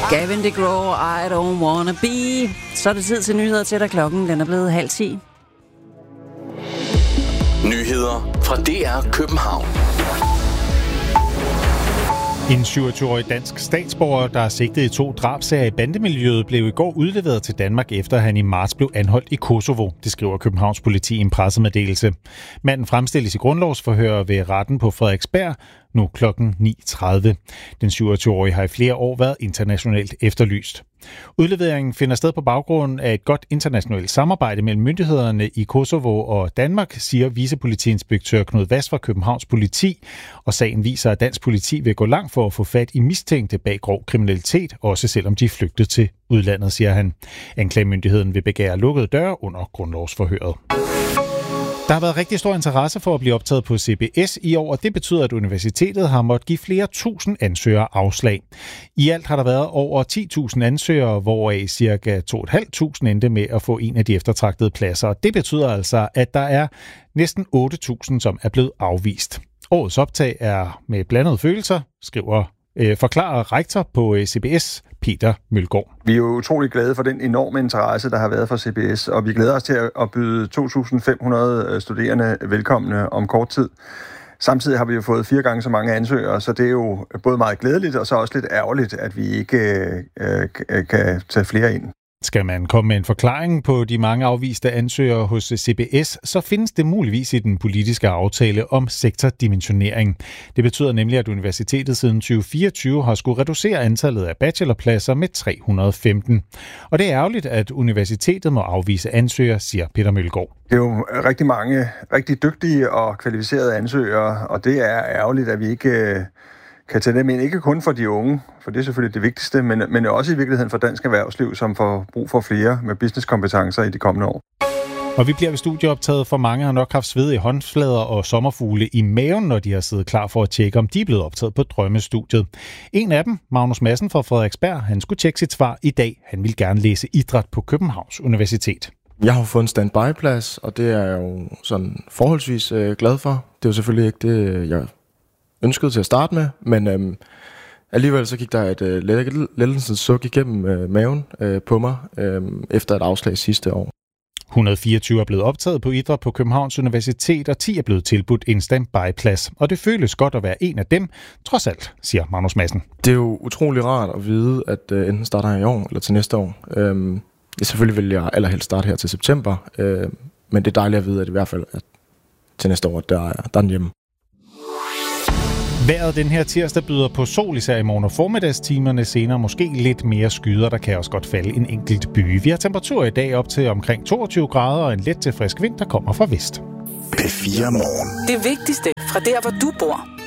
Gavin DeGraw, I don't wanna be. Så er det tid til nyheder til dig. Klokken den er blevet 9:30. Nyheder fra DR København. En 27-årig dansk statsborger, der er sigtet i 2 drabsager i bandemiljøet, blev i går udleveret til Danmark, efter han i marts blev anholdt i Kosovo. Det skriver Københavns politi i en pressemeddelelse. Manden fremstilles i grundlovsforhør ved retten på Frederiksberg, nu klokken 9:30. Den 27-årige har i flere år været internationalt efterlyst. Udleveringen finder sted på baggrund af et godt internationalt samarbejde mellem myndighederne i Kosovo og Danmark, siger vicepolitiinspektør Knud Vass fra Københavns politi. Og sagen viser, at dansk politi vil gå langt for at få fat i mistænkte bag grov kriminalitet, også selvom de er flygtet til udlandet, siger han. Anklagemyndigheden vil begære lukkede døre under grundlovsforhøret. Der har været rigtig stor interesse for at blive optaget på CBS i år, og det betyder, at universitetet har måttet give flere tusind ansøgere afslag. I alt har der været over 10.000 ansøgere, hvoraf ca. 2.500 endte med at få en af de eftertragtede pladser. Og det betyder altså, at der er næsten 8.000, som er blevet afvist. Årets optag er med blandede følelser, forklarer rektor på CBS, Peter Mølgaard. Vi er jo utrolig glade for den enorme interesse, der har været for CBS, og vi glæder os til at byde 2.500 studerende velkomne om kort tid. Samtidig har vi jo fået 4 gange så mange ansøgere, så det er jo både meget glædeligt og så også lidt ærgerligt, at vi ikke kan tage flere ind. Skal man komme med en forklaring på de mange afviste ansøgere hos CBS, så findes det muligvis i den politiske aftale om sektordimensionering. Det betyder nemlig, at universitetet siden 2024 har skulle reducere antallet af bachelorpladser med 315. Og det er ærgerligt, at universitetet må afvise ansøgere, siger Peter Mølgaard. Det er jo rigtig mange rigtig dygtige og kvalificerede ansøgere, og det er ærgerligt, at vi ikke kan tage dem ind, ikke kun for de unge, for det er selvfølgelig det vigtigste, men også i virkeligheden for dansk erhvervsliv, som får brug for flere med businesskompetencer i de kommende år. Og vi bliver ved studieoptaget, for mange har nok haft sved i håndflader og sommerfugle i maven, når de har siddet klar for at tjekke, om de er blevet optaget på drømmestudiet. En af dem, Magnus Madsen fra Frederiksberg, han skulle tjekke sit svar i dag. Han ville gerne læse idræt på Københavns Universitet. Jeg har fået en standby-plads, og det er jeg jo sådan forholdsvis glad for. Det er jo selvfølgelig ikke det, jeg ønskede til at starte med, men alligevel så gik der et lettelsens suk igennem maven på mig efter et afslag sidste år. 124 er blevet optaget på idræt på Københavns Universitet, og 10 er blevet tilbudt en standby-plads. Og det føles godt at være en af dem, trods alt, siger Magnus Madsen. Det er jo utrolig rart at vide, at enten starter jeg i år eller til næste år. Selvfølgelig vil jeg allerhelst starte her til september, men det er dejligt at vide, at i hvert fald at til næste år, der er den hjemme. Vejret den her tirsdag byder på sol, især i morgen- og formiddagstimerne, senere måske lidt mere skyder. Der kan også godt falde en enkelt by. Vi har temperaturer i dag op til omkring 22 grader og en let til frisk vind, der kommer fra vest. P4 Morgen. Det vigtigste fra der, hvor du bor.